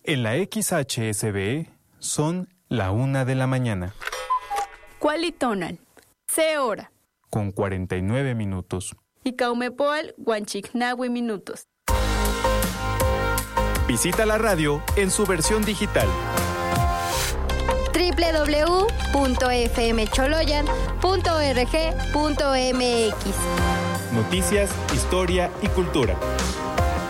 En la XHSBE son la 1 de la mañana. Cualitonal, C hora. Con 49 minutos. Y Caumepoal, Huanchicnahue minutos. Visita la radio en su versión digital. www.fmcholoyan.org.mx. Noticias, historia y cultura.